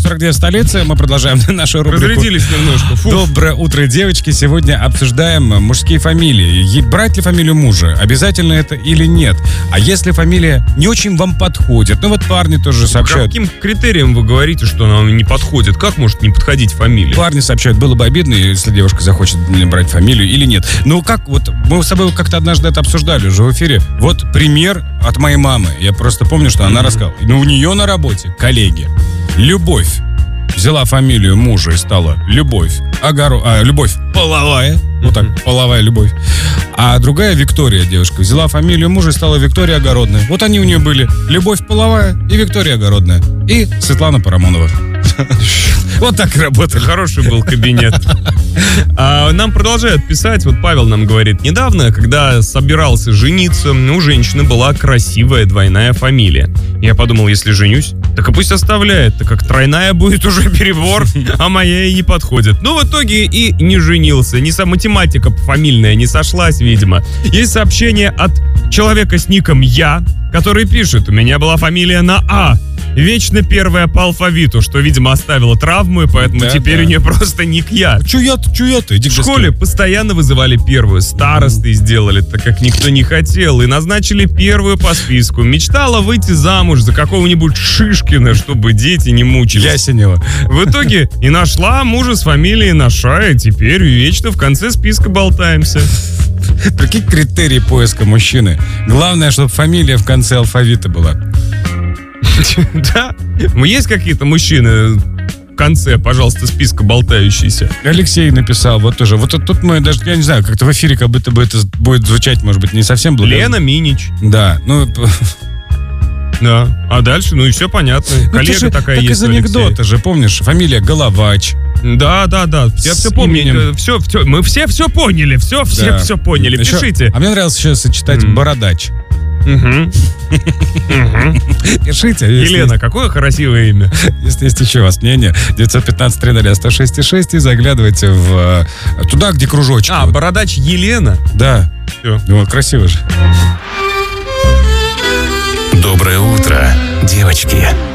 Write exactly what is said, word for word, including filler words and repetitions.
сорок две в столице. Мы продолжаем нашу рубрику. Разрядились немножко. Фу. Доброе утро, девочки. Сегодня обсуждаем мужские фамилии. Брать ли фамилию мужа? Обязательно это или нет? А если фамилия не очень вам подходит? Ну вот парни тоже сообщают. По каким критериям вы говорите, что она вам не подходит? Как может не подходить фамилия? Парни сообщают, было бы обидно, если девушка захочет брать фамилию или нет. Ну как, вот мы с собой как-то однажды это обсуждали уже в эфире. Вот пример от моей мамы. Я просто помню, что она mm-hmm. рассказала. Ну, у нее на работе коллеги. Любовь взяла фамилию мужа и стала Любовь. Огоро... А, любовь половая. Вот так, mm-hmm. половая любовь. А другая Виктория, девушка, взяла фамилию мужа и стала Виктория Огородная. Вот они у нее были. Любовь половая и Виктория Огородная. И Светлана Парамонова. Вот так и работает. Хороший был кабинет. А нам продолжают писать. Вот Павел нам говорит: недавно, когда собирался жениться, у женщины была красивая двойная фамилия. Я подумал, если женюсь, так и пусть оставляет, так как тройная будет уже перебор, а моя ей не подходит. Но в итоге и не женился. Не сам математика фамильная не сошлась, видимо. Есть сообщение от человека с ником Я, который пишет: у меня была фамилия на А. Вечно первая по алфавиту, что, видимо, оставила травму, и поэтому да, теперь да. у нее просто ник Я. Чё я-то, чё я-то? Иди в школе постоянно вызывали первую. Старостой сделали, так как никто не хотел. И назначили первую по списку. Мечтала выйти замуж за какого-нибудь Шишкина, чтобы дети не мучились. Ясенева. В итоге и нашла мужа с фамилией Наша, и теперь вечно в конце списка болтаемся. Прикинь, критерии поиска мужчины. Главное, чтобы фамилия в конце алфавита была. Да. Есть какие-то мужчины в конце, пожалуйста, списка болтающиеся? Алексей написал, вот тоже. Вот тут мы даже, я не знаю, как-то в эфире как будто бы это будет звучать, может быть, не совсем благо. Лена Минич. Да, ну... Да, а дальше, ну и все понятно. Ну, Коллега же, такая есть. Так из анекдота же, помнишь, фамилия Головач. Да, да, да. Я все помню. Все, все, мы все все поняли. Все, все, да. все поняли. Еще, Пишите. А мне нравилось еще сочетать mm. Бородач. Угу. Пишите. Елена, есть... какое красивое имя. Если есть еще у вас мнение, девять один пять три ноль сто шесть шесть и заглядывайте в туда, где кружочки. А, Бородач Елена? Да. Все. Вот, красиво же. Доброе утро, девочки.